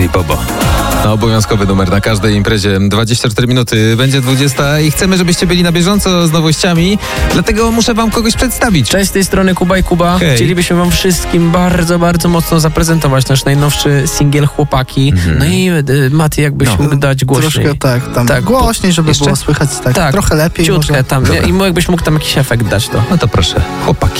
i Bobo. No, obowiązkowy numer na każdej imprezie. 24 minuty, będzie 20 i chcemy, żebyście byli na bieżąco z nowościami, dlatego muszę wam kogoś przedstawić. Cześć, z tej strony Kuba i Kuba. Hej. Chcielibyśmy wam wszystkim bardzo, bardzo mocno zaprezentować nasz najnowszy singiel Chłopaki. No i Mati, jakbyś mógł dać głośniej. Troszkę tak, głośniej, żeby Jeszcze? było słychać trochę lepiej. Ciutkę może. tam. I jakbyś mógł tam jakiś efekt dać to. No to proszę, Chłopaki.